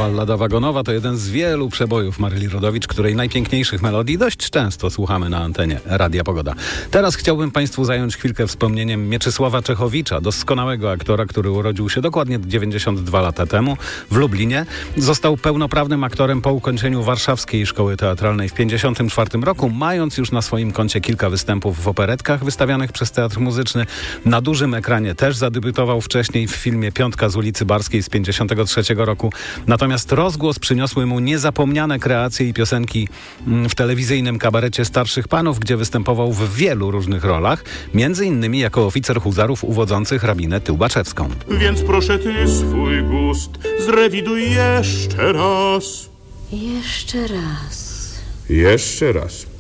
Ballada wagonowa to jeden z wielu przebojów Maryli Rodowicz, której najpiękniejszych melodii dość często słuchamy na antenie Radia Pogoda. Teraz chciałbym Państwu zająć chwilkę wspomnieniem Mieczysława Czechowicza, doskonałego aktora, który urodził się dokładnie 92 lata temu w Lublinie. Został pełnoprawnym aktorem po ukończeniu Warszawskiej Szkoły Teatralnej w 1954 roku, mając już na swoim koncie kilka występów w operetkach wystawianych przez Teatr Muzyczny. Na dużym ekranie też zadebiutował wcześniej w filmie Piątka z ulicy Barskiej z 1953 roku. Natomiast rozgłos przyniosły mu niezapomniane kreacje i piosenki w telewizyjnym kabarecie Starszych Panów, gdzie występował w wielu różnych rolach, między innymi jako oficer huzarów uwodzący hrabinę Tyłbaczewską. Więc proszę ty swój gust zrewiduj jeszcze raz. Jeszcze raz. Jeszcze raz.